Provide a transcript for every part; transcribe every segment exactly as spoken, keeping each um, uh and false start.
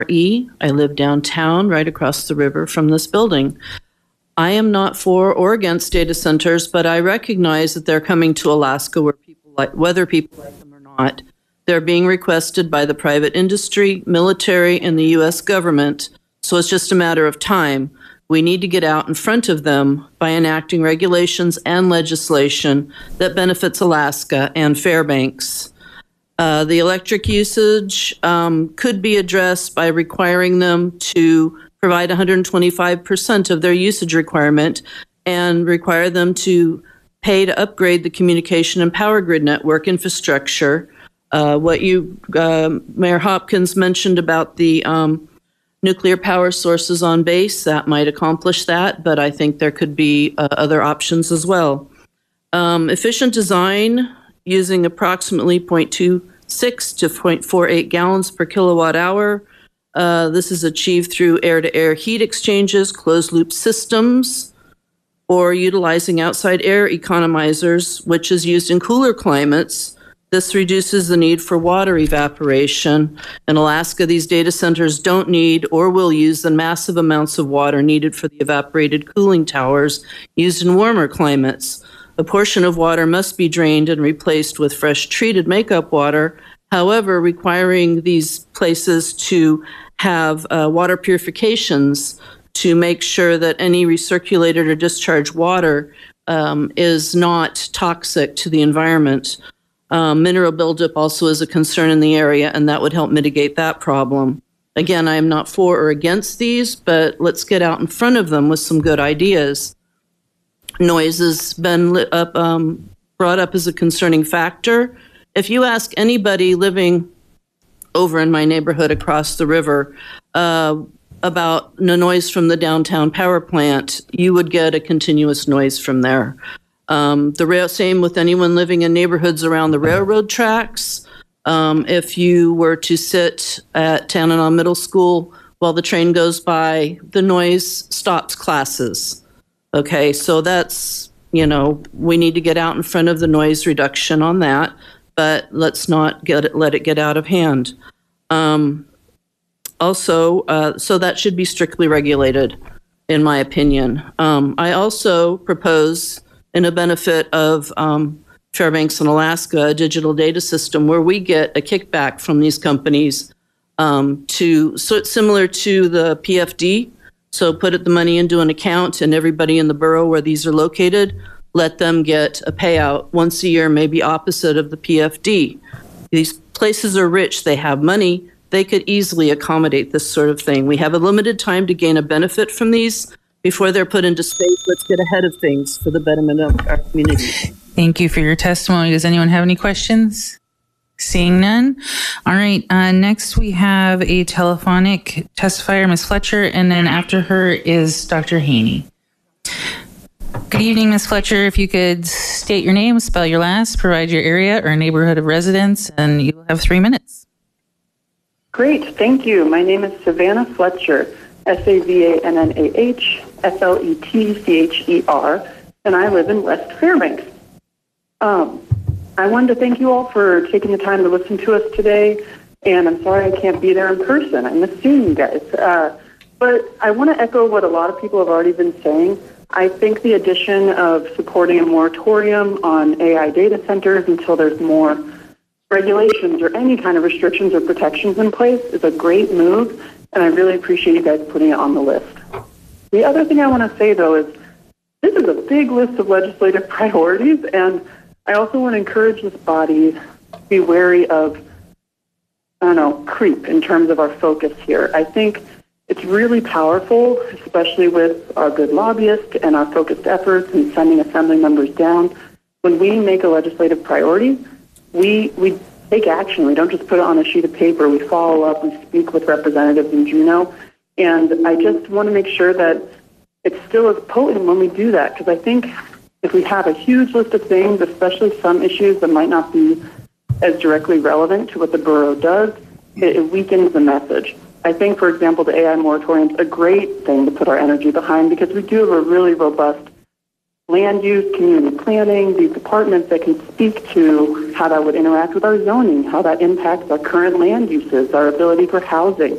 E. I live downtown, right across the river from this building. I am not for or against data centers, but I recognize that they're coming to Alaska where people like, whether people like them or not. They're being requested by the private industry, military, and the U S government, so it's just a matter of time. We need to get out in front of them by enacting regulations and legislation that benefits Alaska and Fairbanks. Uh, the electric usage um, could be addressed by requiring them to provide one hundred twenty-five percent of their usage requirement and require them to pay to upgrade the communication and power grid network infrastructure. Uh, what you, uh, Mayor Hopkins mentioned about the um, nuclear power sources on base, that might accomplish that, but I think there could be uh, other options as well. Um, efficient design using approximately zero point two six to zero point four eight gallons per kilowatt hour. Uh, this is achieved through air-to-air heat exchanges, closed-loop systems, or utilizing outside air economizers, which is used in cooler climates. This reduces the need for water evaporation. In Alaska, these data centers don't need or will use the massive amounts of water needed for the evaporated cooling towers used in warmer climates. A portion of water must be drained and replaced with fresh treated makeup water. However, requiring these places to have uh, water purifications to make sure that any recirculated or discharged water um, is not toxic to the environment. Um, mineral buildup also is a concern in the area, and that would help mitigate that problem. Again, I am not for or against these, but let's get out in front of them with some good ideas. Noise has been lit up, um, brought up as a concerning factor. If you ask anybody living over in my neighborhood across the river uh, about the noise from the downtown power plant, you would get a continuous noise from there. Um, the rail, same with anyone living in neighborhoods around the railroad tracks. Um, if you were to sit at Tanana Middle School while the train goes by, the noise stops classes. Okay, so that's, you know, we need to get out in front of the noise reduction on that, but let's not get it, let it get out of hand. Um, also, uh, so that should be strictly regulated, in my opinion. Um, I also propose, in a benefit of um, Fairbanks and Alaska, a digital data system where we get a kickback from these companies um, to, so it's similar to the P F D. So put the money into an account, and everybody in the borough where these are located, let them get a payout once a year, maybe opposite of the P F D. These places are rich, they have money, they could easily accommodate this sort of thing. We have a limited time to gain a benefit from these before they're put into space. Let's get ahead of things for the betterment of our community. Thank you for your testimony. Does anyone have any questions? Seeing none. All right. Uh, next, we have a telephonic testifier, Miz Fletcher, and then after her is Doctor Haney. Good evening, Miz Fletcher. If you could state your name, spell your last, provide your area or neighborhood of residence, and you will have three minutes. Great. Thank you. My name is Savannah Fletcher, S A V A N N A H F L E T C H E R, and I live in West Fairbanks. Um, I wanted to thank you all for taking the time to listen to us today, and I'm sorry I can't be there in person. I miss seeing you guys. Uh, but I want to echo what a lot of people have already been saying. I think the addition of supporting a moratorium on A I data centers until there's more regulations or any kind of restrictions or protections in place is a great move, and I really appreciate you guys putting it on the list. The other thing I want to say, though, is this is a big list of legislative priorities, and I also want to encourage this body to be wary of, I don't know, creep in terms of our focus here. I think it's really powerful, especially with our good lobbyists and our focused efforts in sending assembly members down. When we make a legislative priority, we we take action. We don't just put it on a sheet of paper. We follow up. We speak with representatives in Juneau. And I just want to make sure that it's still as potent when we do that, because I think if we have a huge list of things, especially some issues that might not be as directly relevant to what the borough does, it, it weakens the message. I think, for example, the A I moratorium is a great thing to put our energy behind because we do have a really robust land use, community planning, these departments that can speak to how that would interact with our zoning, how that impacts our current land uses, our ability for housing.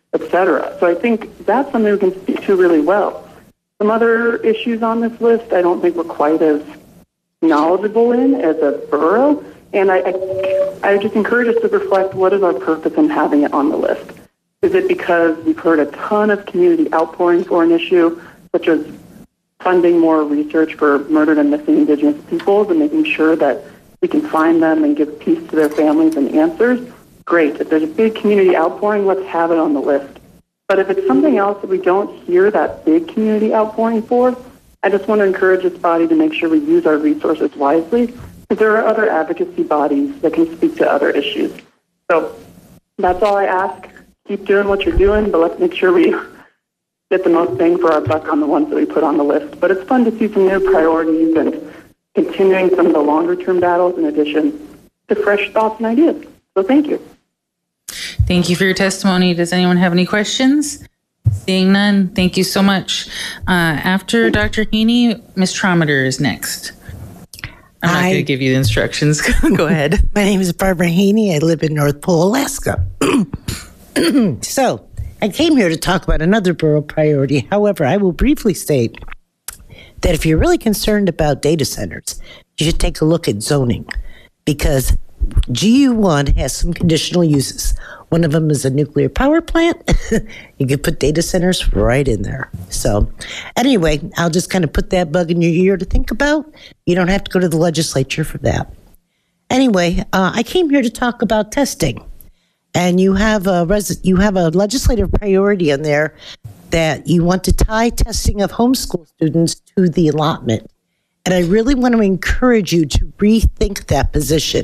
et cetera. So I think that's something we can speak to really well. Some other issues on this list I don't think we're quite as knowledgeable in as a borough, and I, I, I just encourage us to reflect, what is our purpose in having it on the list? Is it because we've heard a ton of community outpouring for an issue, such as funding more research for murdered and missing Indigenous peoples and making sure that we can find them and give peace to their families and answers? Great. If there's a big community outpouring, let's have it on the list. But if it's something else that we don't hear that big community outpouring for, I just want to encourage this body to make sure we use our resources wisely, because there are other advocacy bodies that can speak to other issues. So that's all I ask. Keep doing what you're doing, but let's make sure we get the most bang for our buck on the ones that we put on the list. But it's fun to see some new priorities and continuing some of the longer-term battles in addition to fresh thoughts and ideas. So thank you. Thank you for your testimony. Does anyone have any questions? Seeing none, thank you so much. Uh, after Doctor Heaney, Miz Trometer is next. I'm not going to give you the instructions. Go ahead. My name is Barbara Heaney. I live in North Pole, Alaska. So I came here to talk about another borough priority. However, I will briefly state that if you're really concerned about data centers, you should take a look at zoning, because G U one has some conditional uses. One of them is a nuclear power plant. You could put data centers right in there. So anyway, I'll just kind of put that bug in your ear to think about. You don't have to go to the legislature for that. Anyway, uh, I came here to talk about testing. And you have a res- you have a legislative priority in there that you want to tie testing of homeschool students to the allotment. And I really want to encourage you to rethink that position.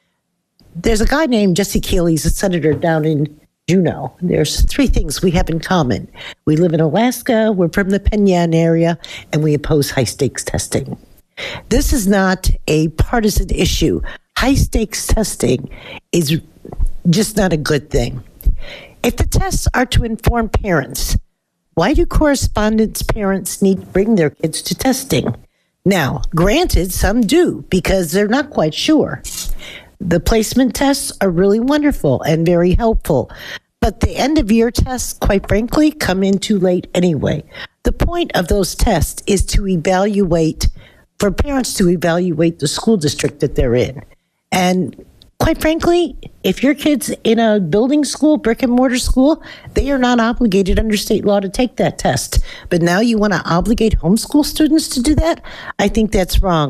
There's a guy named Jesse Keeley, he's a senator down in Juneau. There's three things we have in common. We live in Alaska, we're from the Penyan area, and we oppose high-stakes testing. This is not a partisan issue. High-stakes testing is just not a good thing. If the tests are to inform parents, why do correspondence parents need to bring their kids to testing? Now, granted, some do because they're not quite sure. The placement tests are really wonderful and very helpful, but the end of year tests, quite frankly, come in too late anyway. The point of those tests is to evaluate, for parents to evaluate the school district that they're in. And quite frankly, if your kid's in a building school, brick and mortar school, they are not obligated under state law to take that test. But now you want to obligate homeschool students to do that? I think that's wrong.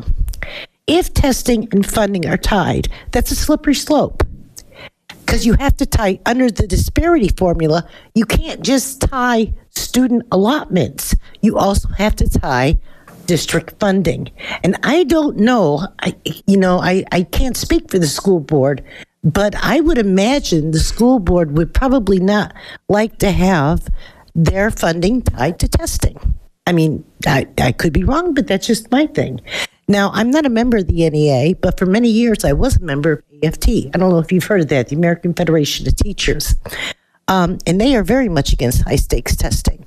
If testing and funding are tied, that's a slippery slope. Because you have to tie, under the disparity formula, you can't just tie student allotments. You also have to tie district funding. And I don't know, I, you know, I, I can't speak for the school board, but I would imagine the school board would probably not like to have their funding tied to testing. I mean, I, I could be wrong, but that's just my thing. Now, I'm not a member of the N E A, but for many years I was a member of A F T. I don't know if you've heard of that, the American Federation of Teachers. Um, and they are very much against high-stakes testing.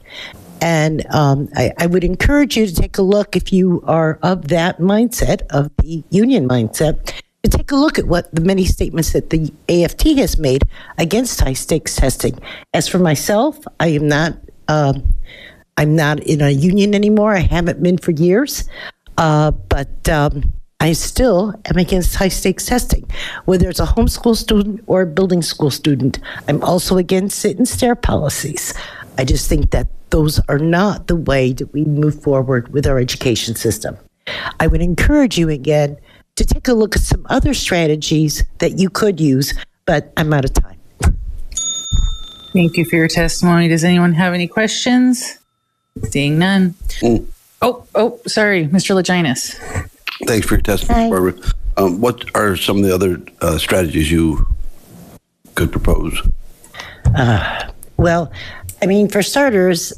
And um, I, I would encourage you to take a look, if you are of that mindset, of the union mindset, to take a look at what the many statements that the A F T has made against high-stakes testing. As for myself, I am not, um, I'm not in a union anymore. I haven't been for years, uh, but um, I still am against high-stakes testing, whether it's a homeschool student or a building school student. I'm also against sit-and-stare policies. I just think that those are not the way that we move forward with our education system. I would encourage you again to take a look at some other strategies that you could use, but I'm out of time. Thank you for your testimony. Does anyone have any questions? Seeing none. Mm. Oh, oh, sorry, Mister Laginas. Thanks for your testimony, Hi. Barbara. Um, what are some of the other uh, strategies you could propose? Uh, well, I mean, for starters,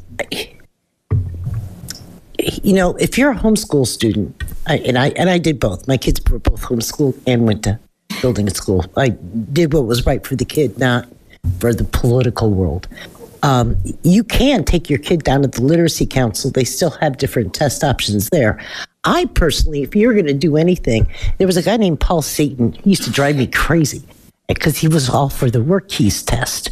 you know, if you're a homeschool student, I, and I and I did both. My kids were both homeschooled and went to building at school. I did what was right for the kid, not for the political world. Um, you can take your kid down to the Literacy Council. They still have different test options there. I personally, if you're going to do anything, there was a guy named Paul Satan. He used to drive me crazy because he was all for the work keys test.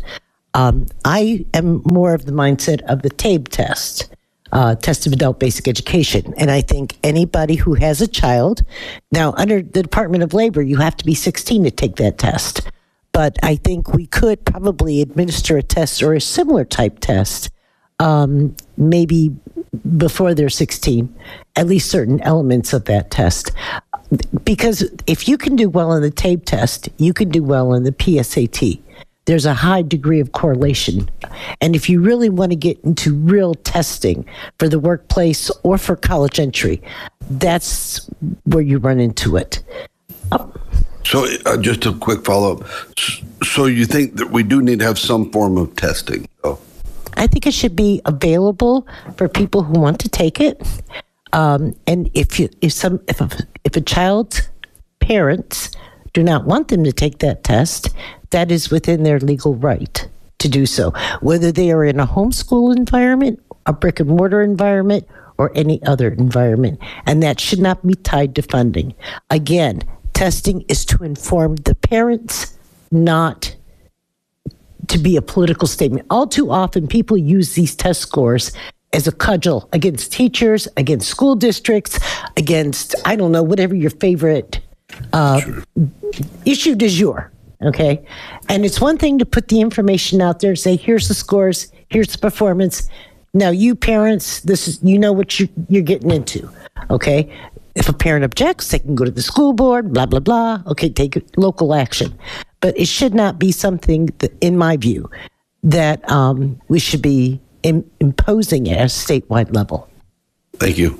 Um, I am more of the mindset of the T A B E test, uh, Test of Adult Basic Education. And I think anybody who has a child, now under the Department of Labor, you have to be sixteen to take that test. But I think we could probably administer a test or a similar type test, um, maybe before they're sixteen, at least certain elements of that test. Because if you can do well in the T A B E test, you can do well in the P S A T. There's a high degree of correlation. And if you really want to get into real testing for the workplace or for college entry, that's where you run into it. Oh. So uh, just a quick follow-up. So you think that we do need to have some form of testing? Oh. I think it should be available for people who want to take it. Um, and if you, if some, if a, if a child's parents do not want them to take that test, that is within their legal right to do so, whether they are in a homeschool environment, a brick and mortar environment, or any other environment. And that should not be tied to funding. Again, testing is to inform the parents, not to be a political statement. All too often, people use these test scores as a cudgel against teachers, against school districts, against, I don't know, whatever your favorite uh, sure. issue du jour, okay? And it's one thing to put the information out there and say, here's the scores, here's the performance. Now, you parents, this is, you know what you, you're getting into, okay? If a parent objects, they can go to the school board, blah, blah, blah. Okay, take local action. But it should not be something, that, in my view, that um, we should be in, imposing at a statewide level. Thank you.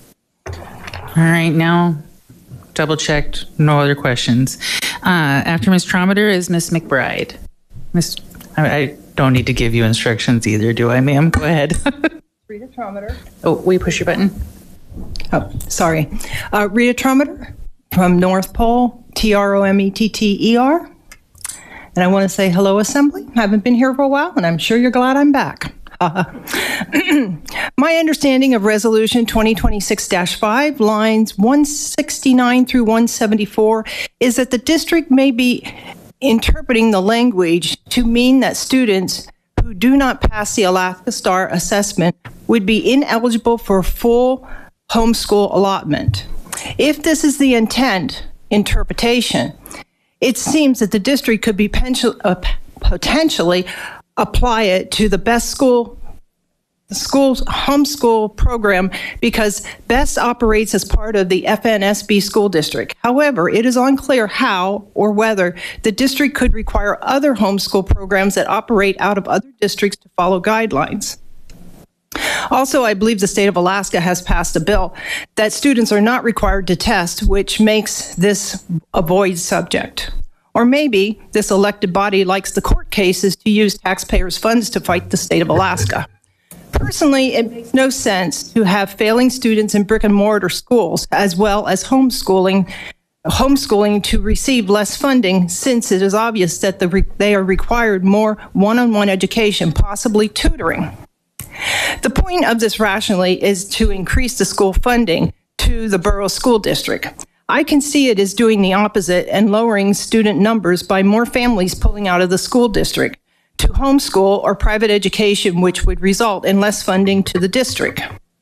All right, now double checked, no other questions. Uh, after Miz Trometer is Miz McBride. Miz, I, I don't need to give you instructions either, do I, ma'am? Go ahead. Rita Trometer. Oh, will you push your button? Oh, sorry. Uh, Rita Trometer from North Pole, T R O M E T T E R. And I want to say hello, Assembly. I haven't been here for a while, and I'm sure you're glad I'm back. Uh, my understanding of Resolution twenty twenty-six dash five, lines one sixty-nine through one seventy-four, is that the district may be interpreting the language to mean that students who do not pass the Alaska Star assessment would be ineligible for full homeschool allotment. If this is the intent interpretation, it seems that the district could be pension, uh, potentially apply it to the best school, the school's homeschool program, because BEST operates as part of the F N S B school district. However, it is unclear how or whether the district could require other homeschool programs that operate out of other districts to follow guidelines. Also, I believe the state of Alaska has passed a bill that students are not required to test, which makes this a void subject. Or maybe this elected body likes the court cases to use taxpayers' funds to fight the state of Alaska. Personally, it makes no sense to have failing students in brick and mortar schools as well as homeschooling homeschooling to receive less funding, since it is obvious that the re- they are required more one-on-one education, possibly tutoring. The point of this rationally is to increase the school funding to the borough school district. I can see it as doing the opposite and lowering student numbers by more families pulling out of the school district to homeschool or private education, which would result in less funding to the district.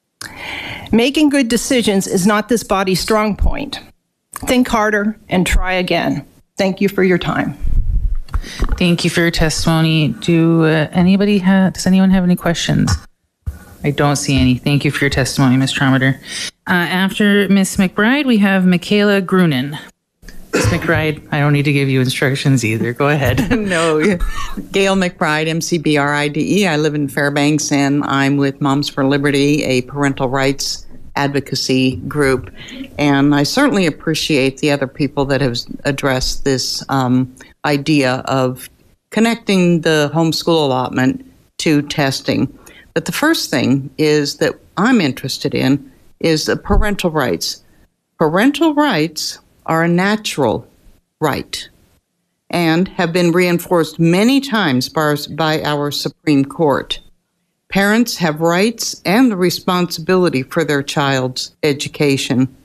Making good decisions is not this body's strong point. Think harder and try again. Thank you for your time. Thank you for your testimony. Do uh, anybody have, does anyone have any questions? I don't see any. Thank you for your testimony, Miz Trometer. Uh, after Miz McBride, we have Michaela Grunin. Miz McBride, I don't need to give you instructions either. Go ahead. No, Gail McBride, M C B R I D E. I live in Fairbanks, and I'm with Moms for Liberty, a parental rights advocacy group. And I certainly appreciate the other people that have addressed this um, idea of connecting the homeschool allotment to testing. But the first thing is that I'm interested in is the parental rights. Parental rights are a natural right and have been reinforced many times by our Supreme Court. Parents have rights and the responsibility for their child's education.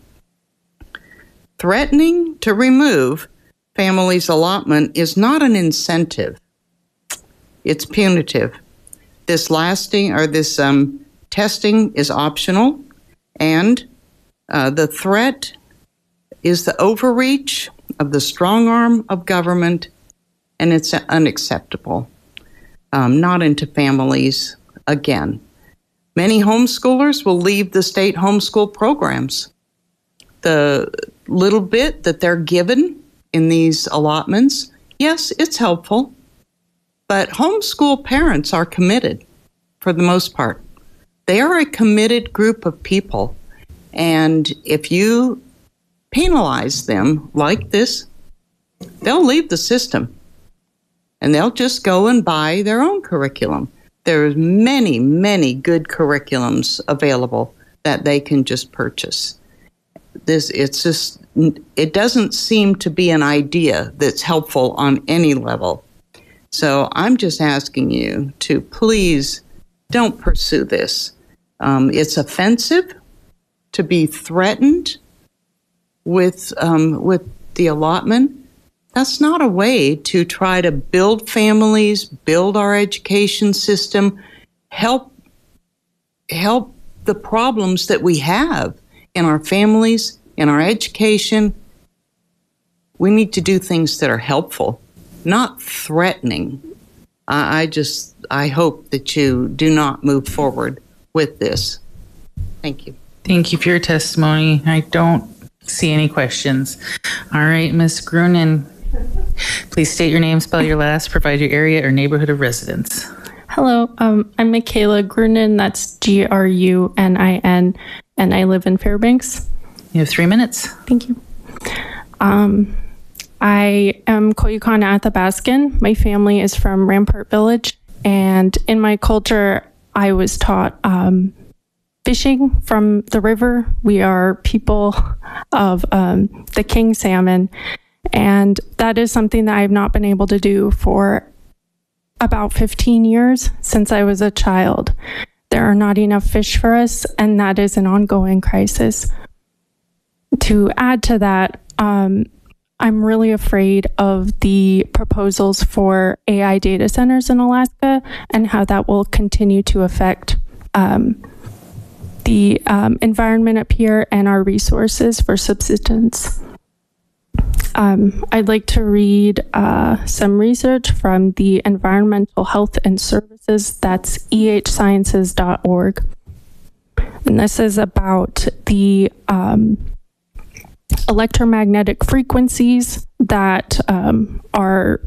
Threatening to remove families' allotment is not an incentive. It's punitive. This lasting or this um, testing is optional, and uh, the threat is the overreach of the strong arm of government, and it's unacceptable. Um, not into families again. Many homeschoolers will leave the state homeschool programs. The little bit that they're given in these allotments, yes, it's helpful, but homeschool parents are committed for the most part. They are a committed group of people, and if you penalize them like this, they'll leave the system, and they'll just go and buy their own curriculum. There's many, many good curriculums available that they can just purchase. This, it's just, it doesn't seem to be an idea that's helpful on any level. So I'm just asking you to please don't pursue this. Um, it's offensive to be threatened with um, with the allotment. That's not a way to try to build families, build our education system, help help the problems that we have in our families, in our education. We need to do things that are helpful, not threatening. I, I just, I hope that you do not move forward with this. Thank you. Thank you for your testimony. I don't see any questions. All right, Miz Grunin, please state your name, spell your last, provide your area or neighborhood of residence. Hello, um, I'm Michaela Grunin. That's G R U N I N, and I live in Fairbanks. You have three minutes. Thank you. Um, I am Koyukon Athabaskan. My family is from Rampart Village, and in my culture, I was taught um, fishing from the river. We are people of um, the king salmon, and that is something that I've not been able to do for about fifteen years since I was a child. There are not enough fish for us, and that is an ongoing crisis. To add to that, um, I'm really afraid of the proposals for A I data centers in Alaska and how that will continue to affect um, the um, environment up here and our resources for subsistence. Um, I'd like to read uh, some research from the Environmental Health and Services, that's e h sciences dot org. And this is about the um, electromagnetic frequencies that um, are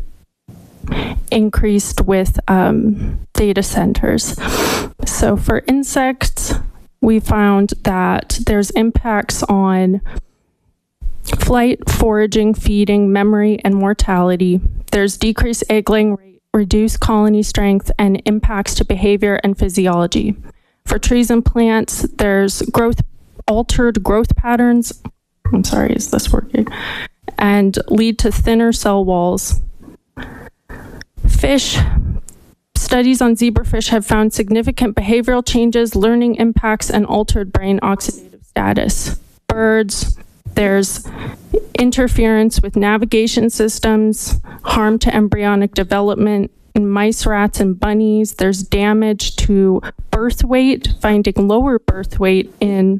increased with um, data centers. So for insects, we found that there's impacts on flight, foraging, feeding, memory, and mortality. There's decreased egg-laying rate, reduced colony strength, and impacts to behavior and physiology. For trees and plants, there's growth, altered growth patterns. I'm sorry, is this working? And lead to thinner cell walls. Fish. Studies on zebrafish have found significant behavioral changes, learning impacts, and altered brain oxidative status. Birds. There's interference with navigation systems, harm to embryonic development in mice, rats, and bunnies. There's damage to birth weight, finding lower birth weight in,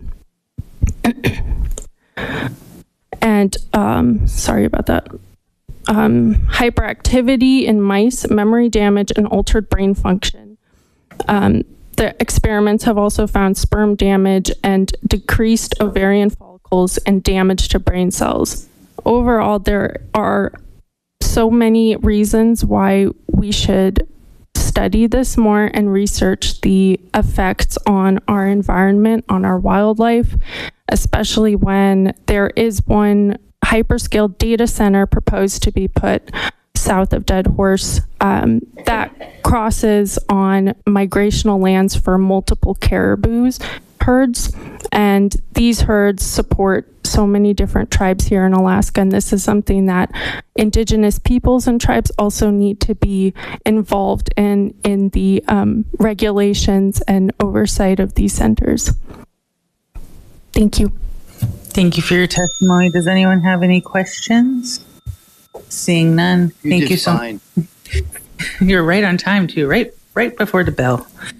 and um, sorry about that, um, hyperactivity in mice, memory damage, and altered brain function. Um, the experiments have also found sperm damage and decreased ovarian follicles and damage to brain cells. Overall, there are so many reasons why we should study this more and research the effects on our environment, on our wildlife, especially when there is one hyperscale data center proposed to be put south of Dead Horse um, that crosses on migrational lands for multiple caribou herds, and these herds support so many different tribes here in Alaska, and this is something that indigenous peoples and tribes also need to be involved in in the um, regulations and oversight of these centers. Thank you. Thank you for your testimony. Does anyone have any questions? Seeing none, You thank did you so fine. You're right on time too, right right before the bell.